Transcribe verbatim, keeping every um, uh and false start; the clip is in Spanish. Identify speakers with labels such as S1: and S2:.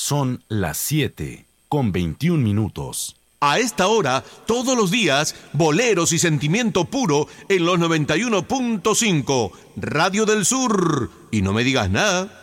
S1: Son las siete con veintiún minutos.
S2: A esta hora, todos los días, boleros y sentimiento puro en los noventa y uno punto cinco, Radio del Sur. Y no me digas nada.